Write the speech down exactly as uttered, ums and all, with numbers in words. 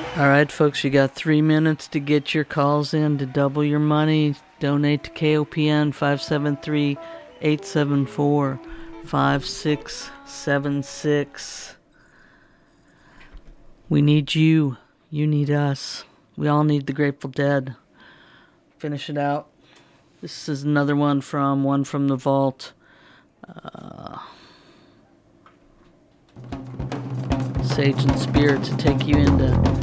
All right, folks, you got three minutes to get your calls in to double your money. Donate to K O P N five seven three, eight seven four, five six seven six. We need you. You need us. We all need the Grateful Dead. Finish it out. This is another one from One from the Vault. Uh, Sage and Spirit to take you into